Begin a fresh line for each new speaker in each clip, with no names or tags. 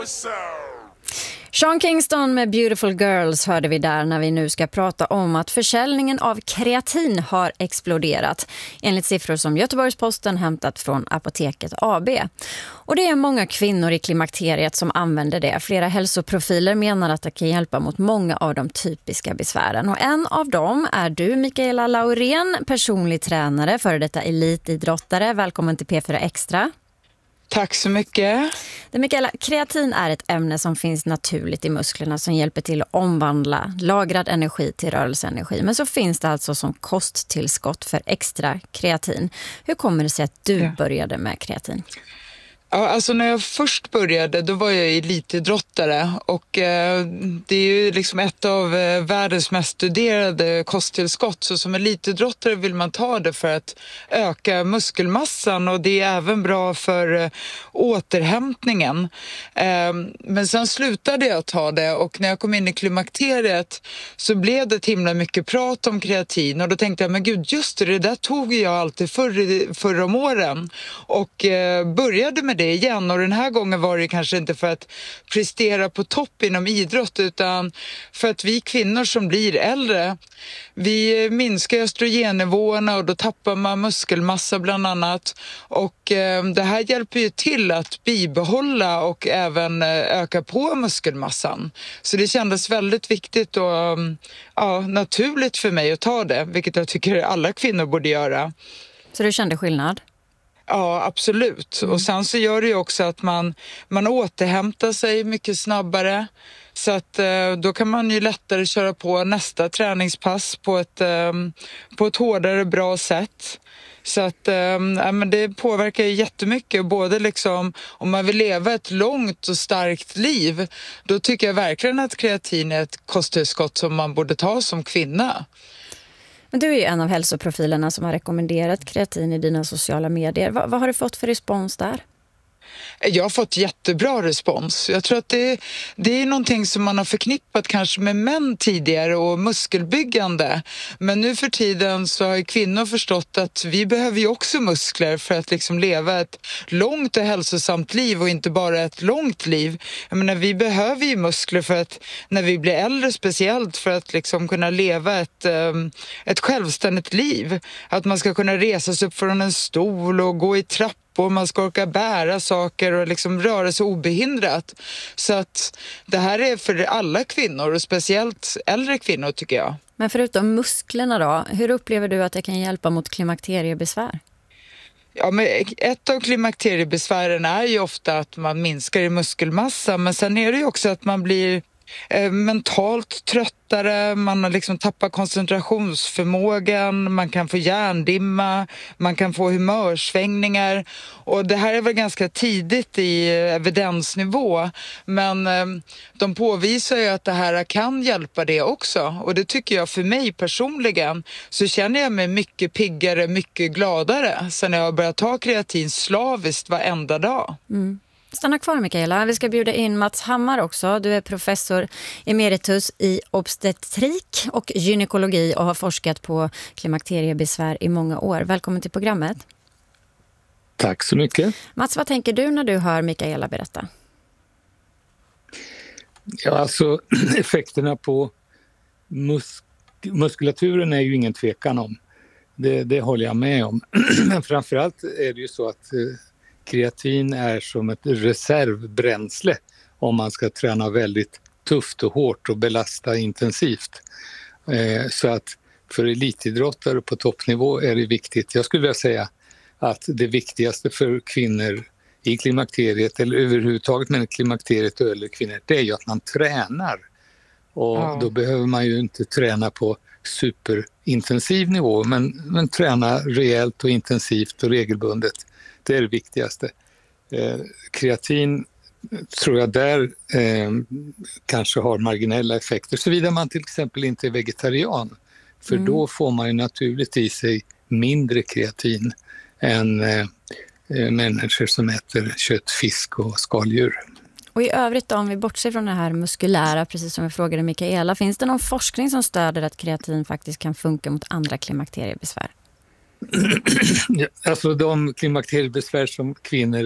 Sean Kingston med Beautiful Girls hörde vi där när vi nu ska prata om att försäljningen av kreatin har exploderat enligt siffror som Göteborgs-Posten hämtat från Apoteket AB. Och det är många kvinnor i klimakteriet som använder det. Flera hälsoprofiler menar att det kan hjälpa mot många av de typiska besvären. Och en av dem är du, Mikaela Laurén, personlig tränare, före detta elitidrottare. Välkommen till P4 Extra.
Tack så mycket.
Mikaela, kreatin är ett ämne som finns naturligt i musklerna som hjälper till att omvandla lagrad energi till rörelseenergi. Men så finns det alltså som kosttillskott för extra kreatin. Hur kommer det sig att du började med kreatin?
Ja, alltså när jag först började då var jag elitidrottare och det är ju liksom ett av världens mest studerade kosttillskott. Så som elitidrottare vill man ta det för att öka muskelmassan och det är även bra för återhämtningen. Men sen slutade jag ta det och när jag kom in i klimakteriet så blev det himla mycket prat om kreatin och då tänkte jag, men gud just det där tog jag alltid förra om åren och började med det igen och den här gången var det kanske inte för att prestera på topp inom idrott utan för att vi kvinnor som blir äldre, vi minskar östrogennivåerna och då tappar man muskelmassa bland annat och det här hjälper ju till att bibehålla och även öka på muskelmassan. Så det kändes väldigt viktigt och naturligt för mig att ta det, vilket jag tycker alla kvinnor borde göra.
Så du kände skillnad?
Ja, absolut. Och sen så gör det ju också att man återhämtar sig mycket snabbare. Så att då kan man ju lättare köra på nästa träningspass på ett hårdare, bra sätt. Så att men det påverkar ju jättemycket. Både liksom, om man vill leva ett långt och starkt liv, då tycker jag verkligen att kreatin är ett kosttillskott som man borde ta som kvinna.
Men du är ju en av hälsoprofilerna som har rekommenderat kreatin i dina sociala medier. Vad har du fått för respons där?
Jag har fått jättebra respons. Jag tror att det är någonting som man har förknippat kanske med män tidigare och muskelbyggande. Men nu för tiden så har kvinnor förstått att vi behöver ju också muskler för att liksom leva ett långt och hälsosamt liv och inte bara ett långt liv. Jag menar, vi behöver ju muskler för att när vi blir äldre speciellt för att liksom kunna leva ett självständigt liv. Att man ska kunna resa sig upp från en stol och gå i trapp och man ska orka bära saker och liksom röra sig obehindrat. Så att det här är för alla kvinnor och speciellt äldre kvinnor tycker jag.
Men förutom musklerna då, hur upplever du att det kan hjälpa mot klimakteriebesvär?
Ja, men ett av klimakteriebesvären är ju ofta att man minskar i muskelmassa men sen är det ju också att man blir mentalt tröttare, man har liksom tappat koncentrationsförmågan, man kan få hjärndimma, man kan få humörsvängningar och det här är väl ganska tidigt i evidensnivå men de påvisar ju att det här kan hjälpa det också och det tycker jag för mig personligen så känner jag mig mycket piggare, mycket gladare sen jag har börjat ta kreatin slaviskt varenda dag.
Mm. Stanna kvar Mikaela, vi ska bjuda in Mats Hammar också. Du är professor emeritus i obstetrik och gynekologi och har forskat på klimakteriebesvär i många år. Välkommen till programmet.
Tack så mycket.
Mats, vad tänker du när du hör Mikaela berätta?
Ja, alltså effekterna på muskulaturen är ju ingen tvekan om. Det håller jag med om. Men framförallt är det ju så att kreatin är som ett reservbränsle om man ska träna väldigt tufft och hårt och belasta intensivt. Så att för elitidrottare på toppnivå är det viktigt. Jag skulle vilja säga att det viktigaste för kvinnor i klimakteriet eller överhuvudtaget med klimakteriet och äldre kvinnor, det är ju att man tränar. Och då behöver man ju inte träna på superintensiv nivå men träna rejält och intensivt och regelbundet. Det är det viktigaste. Kreatin tror jag där kanske har marginella effekter. Såvida man till exempel inte är vegetarian. För då får man ju naturligt i sig mindre kreatin än människor som äter kött, fisk och skaldjur.
Och i övrigt då, om vi bortser från det här muskulära, precis som vi frågade Mikaela, finns det någon forskning som stöder att kreatin faktiskt kan funka mot andra klimakteriebesvär?
Alltså de klimakteriebesvär som kvinnor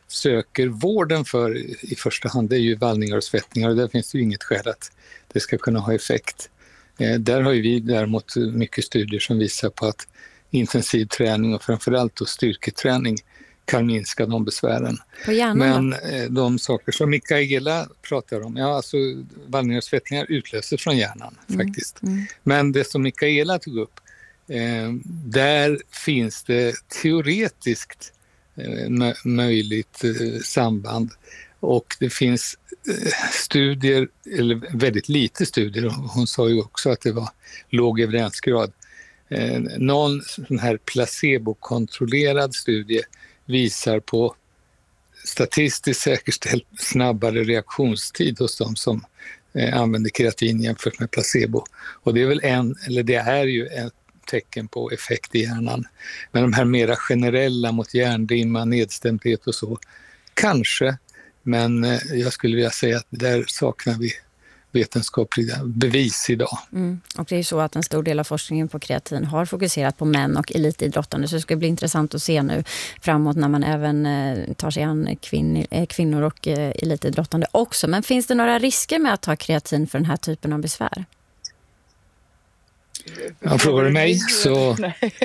söker vården för i första hand, det är ju vallningar och svettningar, och där finns det ju inget skäl att det ska kunna ha effekt. Där har ju vi däremot mycket studier som visar på att intensiv träning och framförallt då styrketräning kan minska de besvären.
På hjärnan,
men de saker som Mikaela pratar om, alltså vallningar och svettningar utlöser från hjärnan faktiskt. Men det som Mikaela tog upp, där finns det teoretiskt möjligt samband, och det finns studier, eller väldigt lite studier, hon sa ju också att det var låg evidensgrad. Någon sån här placebokontrollerad studie visar på statistiskt säkerställt snabbare reaktionstid hos de som använder kreatin jämfört med placebo. Och det är väl det är ju ett tecken på effekt i hjärnan. Men de här mera generella mot hjärndimma, nedstämdhet och så, kanske, men jag skulle vilja säga att där saknar vi vetenskapliga bevis idag.
Och det är ju så att en stor del av forskningen på kreatin har fokuserat på män och elitidrottande, så det ska bli intressant att se nu framåt när man även tar sig an kvinnor och elitidrottande också. Men finns det några risker med att ta kreatin för den här typen av besvär?
Jag frågar mig så...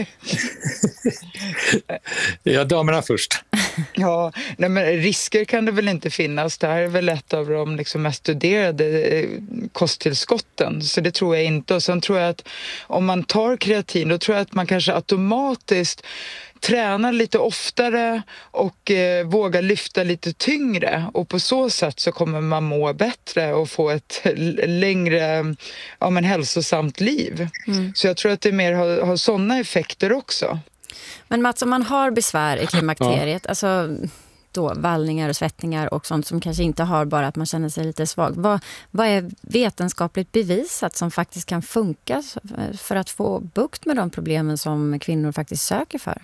Ja, damerna först.
Ja, men risker kan det väl inte finnas. Det här är väl ett av de liksom mest studerade kosttillskotten. Så det tror jag inte. Och sen tror jag att om man tar kreatin, då tror jag att man kanske automatiskt tränar lite oftare och vågar lyfta lite tyngre, och på så sätt så kommer man må bättre och få ett längre hälsosamt liv. Så jag tror att det mer har sådana effekter också.
Men Mats, om man har besvär i klimakteriet, alltså då vallningar och svettningar och sånt som kanske inte har bara att man känner sig lite svag, vad är vetenskapligt bevisat som faktiskt kan funka för att få bukt med de problemen som kvinnor faktiskt söker för?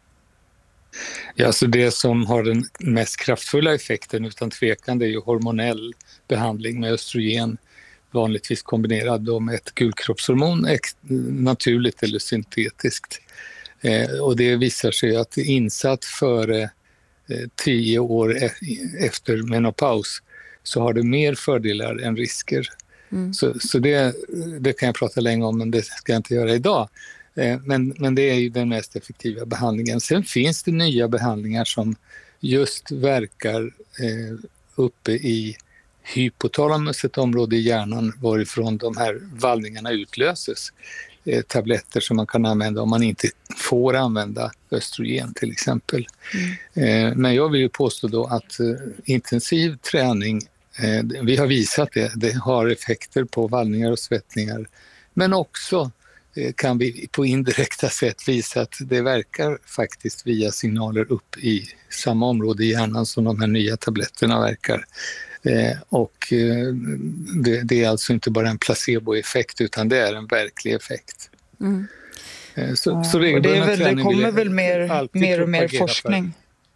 Ja, så det som har den mest kraftfulla effekten utan tvekan, det är ju hormonell behandling med östrogen, vanligtvis kombinerad då med ett gulkroppshormon, naturligt eller syntetiskt. Och det visar sig att insatt före 10 år efter menopaus så har det mer fördelar än risker. Så det kan jag prata länge om, men det ska jag inte göra idag. Men det är ju den mest effektiva behandlingen. Sen finns det nya behandlingar som just verkar uppe i hypotalamus, ett område i hjärnan varifrån de här vallningarna utlöses. Tabletter som man kan använda om man inte får använda östrogen till exempel. Men jag vill ju påstå då att intensiv träning, vi har visat det har effekter på vallningar och svettningar, men också kan vi på indirekta sätt visa att det verkar faktiskt via signaler upp i samma område i hjärnan som de här nya tabletterna verkar. Och det är alltså inte bara en placeboeffekt, utan det är en verklig effekt. Så
och det kommer väl mer och mer forskning.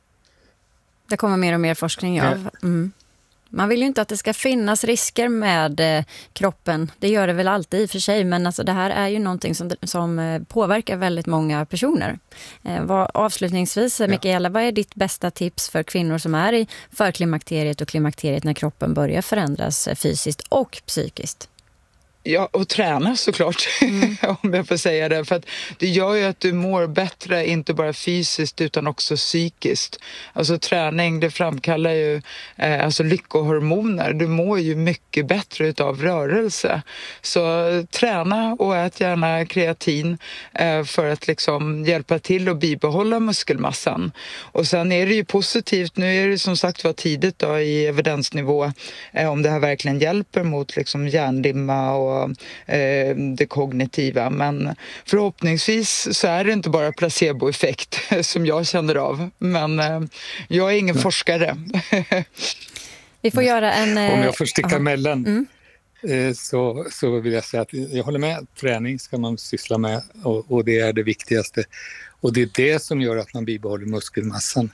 Det kommer mer och mer forskning, ja. Man vill ju inte att det ska finnas risker med kroppen. Det gör det väl alltid i och för sig, men alltså det här är ju någonting som påverkar väldigt många personer. Avslutningsvis, Mikaela, vad är ditt bästa tips för kvinnor som är i förklimakteriet och klimakteriet när kroppen börjar förändras fysiskt och psykiskt?
Ja, och träna såklart, om jag får säga det. För att det gör ju att du mår bättre, inte bara fysiskt utan också psykiskt. Alltså träning, det framkallar ju lyckohormoner. Du mår ju mycket bättre utav rörelse. Så träna och ät gärna kreatin för att liksom hjälpa till att bibehålla muskelmassan. Och sen är det ju positivt, nu är det som sagt var tidigt då i evidensnivå om det här verkligen hjälper mot liksom hjärndimma och det kognitiva, men förhoppningsvis så är det inte bara placeboeffekt som jag känner av, men jag är ingen forskare.
Vi får göra en...
Om jag får sticka emellan så vill jag säga att jag håller med, träning ska man syssla med och det är det viktigaste, och det är det som gör att man bibehåller muskelmassan.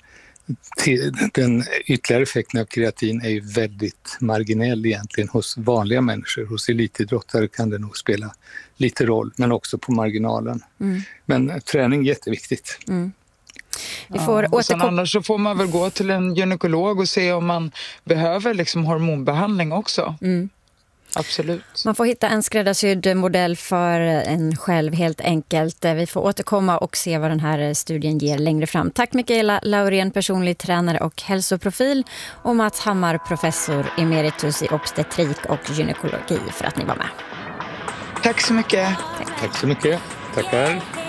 Den ytterligare effekten av kreatin är ju väldigt marginell egentligen hos vanliga människor. Hos elitidrottare kan det nog spela lite roll, men också på marginalen. Men träning är jätteviktigt.
Vi får
Och sen annars så får man väl gå till en gynekolog och se om man behöver liksom hormonbehandling också. Absolut.
Man får hitta en skräddarsydd modell för en själv helt enkelt. Vi får återkomma och se vad den här studien ger längre fram. Tack Mikaela Laurén, personlig tränare och hälsoprofil, och Mats Hammar, professor emeritus i obstetrik och gynekologi, för att ni var med.
Tack så mycket.
Tack så mycket. Tackar.